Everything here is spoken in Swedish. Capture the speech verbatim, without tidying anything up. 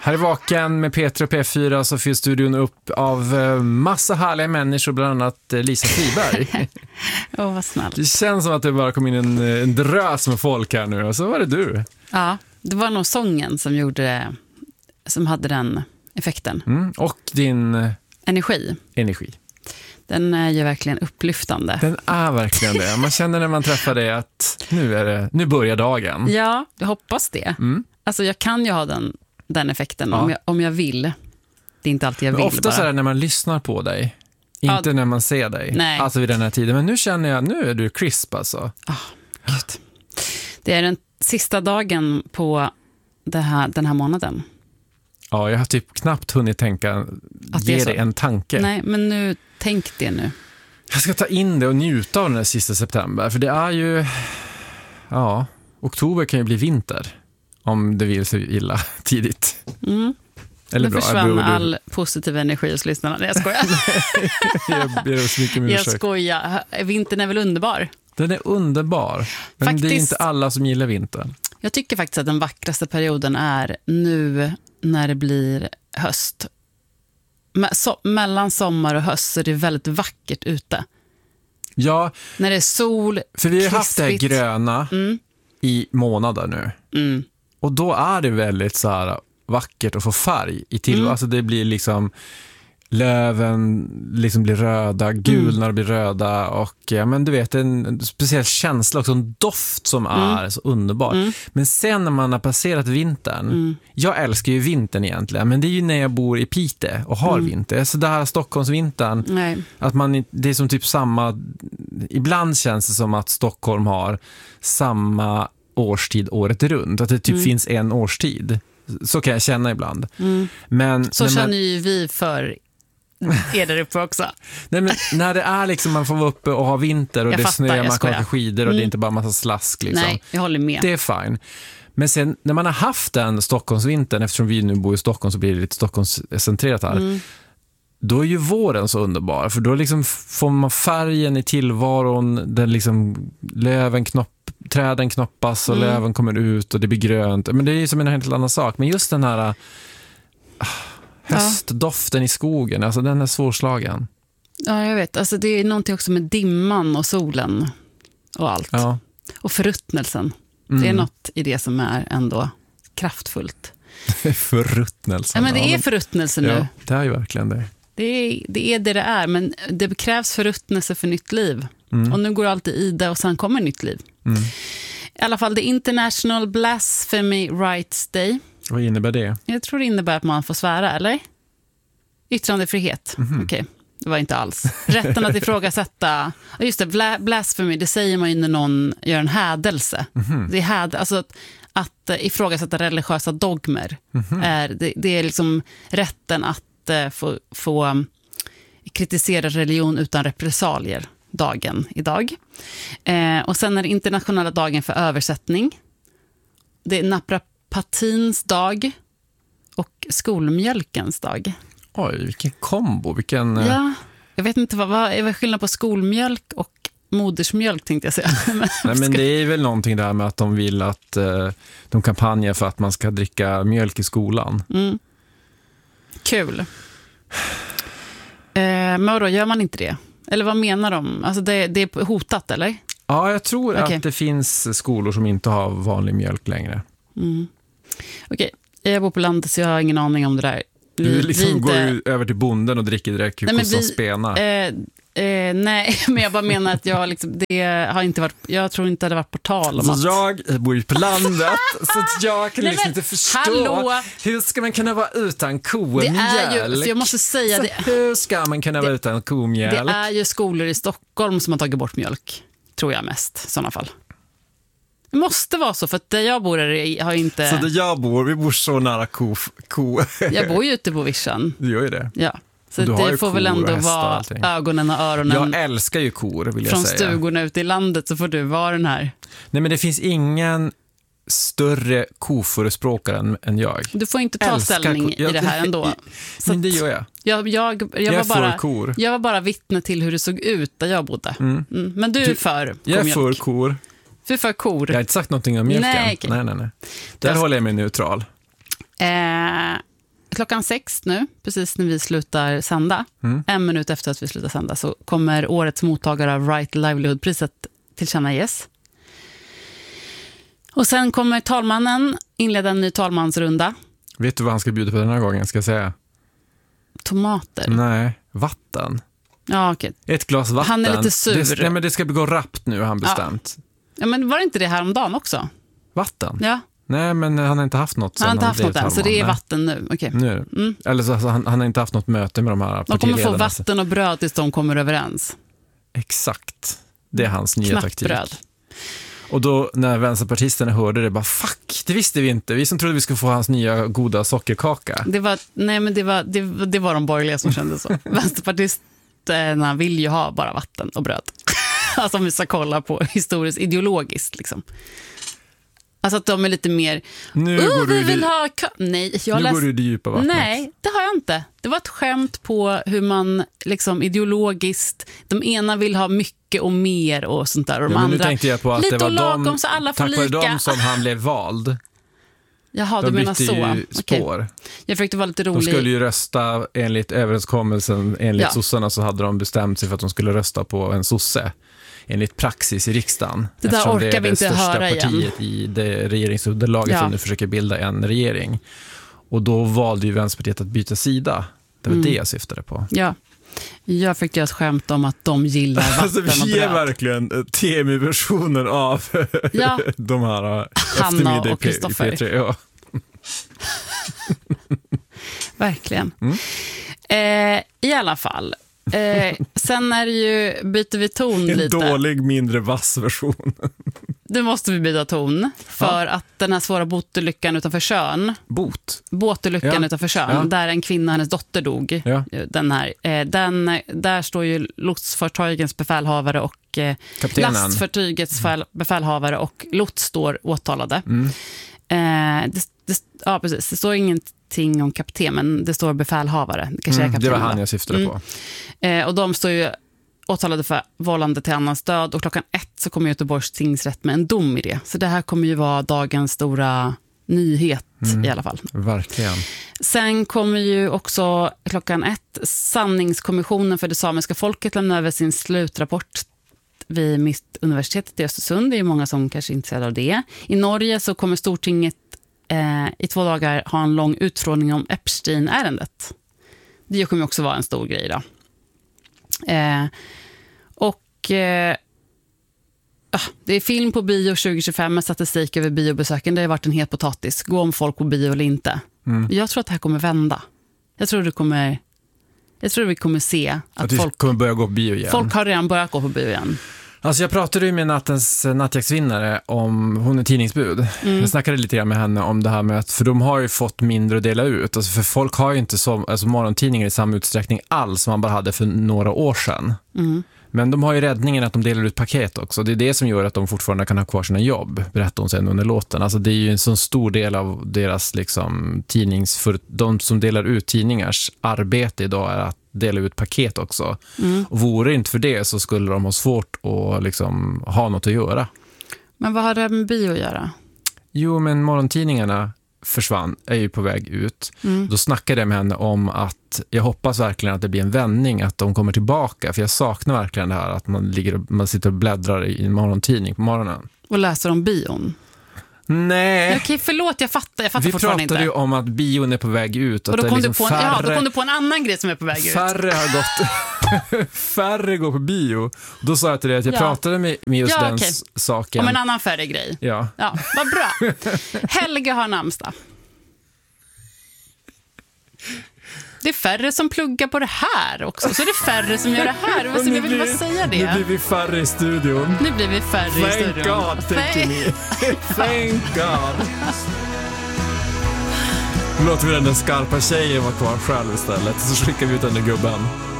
Här är Vaken med Peter och P fyra, så fyller studion upp av massa härliga människor, bland annat Lisa Friberg. Åh, oh, vad snällt. Det känns som att det bara kom in en, en drös med folk här nu, och så var det du. Ja, det var nog sången som gjorde, som hade den effekten. Mm, och din energi. energi. Den är ju verkligen upplyftande. Den är verkligen det. Man känner när man träffar dig att nu, är det, nu börjar dagen. Ja, jag hoppas det. Mm. Alltså jag kan ju ha den, den effekten ja. om, jag, om jag vill. Det är inte alltid jag Men vill. ofta bara. så är det när man lyssnar på dig. Inte ja. när man ser dig. Nej. Alltså vid den här tiden. Men nu känner jag, nu är du crisp alltså. Oh, Gud. Det är den sista dagen på det här, den här månaden. Ja, jag har typ knappt hunnit tänka, att ge dig en tanke. Nej, men nu, tänk det nu. Jag ska ta in det och njuta av den här sista september. För det är ju, ja, oktober kan ju bli vinter. Om det vill sig illa tidigt. Mm. Eller nu bra. försvann jag all positiv energi hos lyssnarna. Nej, jag skojar. jag ber så mycket om ursäkt. Jag skojar. Vintern är väl underbar? Den är underbar. Men faktiskt, det är inte alla som gillar vintern. Jag tycker faktiskt att den vackraste perioden är nu när det blir höst. Så, mellan sommar och höst så är det väldigt vackert ute. Ja. När det är sol, för vi har krispigt. haft det här gröna mm. i månader nu. Mm. Och då är det väldigt så här vackert att få färg i till. Mm. Alltså det blir liksom löven liksom blir röda, gulnar mm. blir röda och ja, men du vet en speciell känsla också, en doft som är mm. så underbar. Mm. Men sen när man har passerat vintern, mm. jag älskar ju vintern egentligen, men det är ju när jag bor i Piteå och har mm. vinter. Så det här Stockholmsvintern, Nej. att man, det är som typ samma, ibland känns det som att Stockholm har samma årstid året runt, att det typ mm. finns en årstid. Så kan jag känna ibland. Mm. Men, så men, känner ju vi för är där uppe också. Nej, men när det är liksom man får vara uppe och ha vinter och jag det fattar, snöar, man kan åka skidor och mm. det är inte bara massa slask liksom. Nej, jag håller med. Det är fine. Men sen när man har haft den Stockholmsvintern, eftersom vi nu bor i Stockholm så blir det lite Stockholmscentrerat här. Mm. Då är ju våren så underbar, för då liksom får man färgen i tillvaron, den liksom löven knopp, träden knoppas och mm. löven kommer ut och det blir grönt. Men det är ju som en helt annan sak. Men just den här uh, höstdoften ja. i skogen, alltså den är svårslagen. Ja, jag vet. Alltså det är någonting också med dimman och solen och allt. Ja. Och förruttnelsen. Mm. Det är något i det som är ändå kraftfullt. Förruttnelsen. Ja, men det är förruttnelse nu. Ja, det är ju verkligen det. Det är, det är det det är, men det krävs förruttnelse för nytt liv. Mm. Och nu går allt i ida och sen kommer nytt liv. Mm. I alla fall, det International Blasphemy Rights Day. Vad innebär det? Jag tror det innebär att man får svära, eller? Yttrandefrihet. Mm. Okej, okay. Det var inte alls. Rätten att ifrågasätta. Just det, bla, blasphemy, det säger man ju när någon gör en hädelse. Mm. Det är häd, alltså att, att ifrågasätta religiösa dogmer. Mm. Är, det, det är liksom rätten att Få, få kritisera religion utan repressalier dagen idag. Eh, och sen är det internationella dagen för översättning. Det är naprapatins dag och skolmjölkens dag. Oj, vilken kombo. Vilken, ja, jag vet inte vad, vad är skillnad på skolmjölk och modersmjölk tänkte jag säga. Nej, men det är väl någonting där med att de vill att eh, de kampanjer för att man ska dricka mjölk i skolan. Mm. Kul. Eh, men då gör man inte det? Eller vad menar de? Alltså det, det är hotat, eller? Ja, jag tror okay. att det finns skolor som inte har vanlig mjölk längre. Mm. Okej, okay. Jag bor på landet så jag har ingen aning om det där. Vi, du liksom vi går inte... över till bonden och dricker direkt kukos och spena. Eh, Eh, nej, men jag bara menar att jag liksom, det har inte varit, jag tror inte det har varit på tal om så att... jag bor ju på landet så att jag kan liksom nej, men, inte förstå hallå. Hur ska man kunna vara utan komjölk? Det är ju, så jag måste säga så det, hur ska man kunna det, vara utan komjölk? Det är ju skolor i Stockholm som har tagit bort mjölk, tror jag mest i sådana fall. Det måste vara så, för att där jag bor är, har inte... Så där jag bor, vi bor så nära ko... ko. Jag bor ju ute på Vischan. Du gör ju det. Ja. Så det får väl ändå vara ögonen och öronen. Jag älskar ju kor, vill jag från säga. Från stugorna ute i landet så får du vara den här. Nej, men det finns ingen större koförespråkare än, än jag. Du får inte ta älskar ställning ko- i det här ändå. Så men det gör jag. Jag, jag, jag, jag, jag var bara, kor. jag var bara vittne till hur det såg ut där jag bodde. Mm. Mm. Men du är du, för komjölk. Jag är för kor. Du är för kor. Jag har inte sagt någonting om mjölken. Nej, okay. nej, nej, nej. Där jag... håller jag mig neutral. Eh, klockan sex nu, precis när vi slutar sända, mm. en minut efter att vi slutar sända, så kommer årets mottagare av Right Livelihood-priset tillkännages. Och sen kommer talmannen inleda en ny talmansrunda. Vet du vad han ska bjuda på den här gången, ska jag säga? Tomater? Nej, vatten. Ja, okej. Ett glas vatten. Han är lite sur. Det, nej, men det ska gå rappt nu, har han bestämt. Ja. ja, men var det inte det här om dagen också? Vatten? Ja. Nej, men han har inte haft något. Han har inte haft något än, så det är vatten nu. Okay. nu. Mm. Eller så alltså, han, han har inte haft något möte med de här partiledarna. De kommer få vatten och bröd tills de kommer överens. Exakt. Det är hans nya taktik. Bröd. Och då när vänsterpartisterna hörde det, bara fuck, det visste vi inte. Vi som trodde vi skulle få hans nya goda sockerkaka. Det var, nej, men det var, det, det var de borgerliga som kände så. Vänsterpartisterna vill ju ha bara vatten och bröd. Alltså om vi ska kolla på historiskt ideologiskt liksom. Alltså att de är lite mer nu oh, går vi du vill di- ha ka- Nej, jag nu läst... går du i det djupa vattnet. Nej, det har jag inte. Det var ett skämt på hur man liksom ideologiskt, de ena vill ha mycket och mer och sånt där, och de ja, men andra nu tänkte jag på att lite det var lagom, de, så alla får tack vare lika. dem som han blev vald. Jaha, de du menar bytte så. ju spår. Okay. Jag försökte vara lite rolig. De skulle ju rösta enligt överenskommelsen, enligt ja. sossarna så hade de bestämt sig för att de skulle rösta på en sosse. Enligt praxis i riksdagen. Det där orkar det är vi inte det största höra partiet igen. i det regeringsunderlaget ja. som nu försöker bilda en regering. Och då valde ju Vänsterpartiet att byta sida. Det var mm. det jag syftade på. Ja, jag fick göra ett skämt om att de gillar vatten alltså, vi och bröd. Vi är verkligen T M I-versionen av ja. de här Hanna och Kristoffer. Ja. Verkligen. Mm. Eh, I alla fall. Eh, sen är det ju, byter vi ton en lite. En dålig, mindre vass version. Nu måste vi byta ton för ja. att den här svåra båtolyckan utanför Tjörn. Bot. Båtolyckan ja. utanför Tjörn, ja. där en kvinna och hennes dotter dog. Ja. Den här, eh, den, där står ju lotsfartygets befälhavare och eh, lastfartygets mm. befälhavare och lots står åtalade. Mm. Eh, det, det, ja, precis. Det står ingenting om kapten, men det står befälhavare. Det, kanske mm, är det var han jag syftade mm. på. Eh, och de står ju åtalade för vållande till annans död, och klockan ett så kommer Göteborgs tingsrätt med en dom i det. Så det här kommer ju vara dagens stora nyhet mm, i alla fall. Verkligen. Sen kommer ju också klockan ett Sanningskommissionen för det samiska folket lämna över sin slutrapport vid Mittuniversitetet i Östersund. Det är ju många som kanske är intresserade av det. I Norge så kommer Stortinget eh, i två dagar ha en lång utfrågning om Epstein-ärendet. Det kommer också vara en stor grej då. Eh, och eh, det är film på bio tjugo tjugofem med statistik över biobesöken. Det har varit en het potatis. Gå om folk på bio eller inte. Mm. Jag tror att det här kommer vända. Jag tror det kommer Jag tror vi kommer se att, att folk kommer börja gå på bio igen. Folk har redan börjat gå på bio igen. Alltså jag pratade ju med nattens nattjaktsvinnare om, hon är tidningsbud. Mm. Jag snackade lite grann med henne om det här med att, för de har ju fått mindre att dela ut. Alltså för folk har ju inte som, alltså morgontidningar i samma utsträckning alls som man bara hade för några år sedan. Mm. Men de har ju räddningen att de delar ut paket också. Det är det som gör att de fortfarande kan ha kvar sina jobb, berättar hon sen under låten. Alltså det är ju en så stor del av deras liksom tidnings, för de som delar ut tidningars arbete idag är att dela ut paket också. Mm. Och vore inte för det så skulle de ha svårt att liksom ha något att göra. Men vad har det med bio att göra? Jo, men morgontidningarna försvann, är ju på väg ut. Mm. Då snackade jag med henne om att jag hoppas verkligen att det blir en vändning, att de kommer tillbaka. För jag saknar verkligen det här att man, ligger och, man sitter och bläddrar i en morgontidning på morgonen. Och läser om bion. Nej. Okej, förlåt, jag fattar, jag fattar Vi fortfarande inte. Vi pratade ju om att bion är på väg ut. Och då, att kom liksom du på en, färre, ja, då kom du på en annan grej som är på väg ut. Färre har gått färre går på bio. Då sa jag till dig att jag ja. pratade med, med just ja, den okay. saken. Om en annan färre grej. Ja. Ja, vad bra. Helge har namnsdag. Det är färre som pluggar på det här också. Så är det färre som gör det här. Jag vill blir, bara säga det. Nu blir vi färre i studion. Nu blir vi färre Thank i studion. God, tänker ni. Thank God. Nu låter vi den där skarpa tjejen vara kvar själv istället. Så skickar vi ut den där gubben.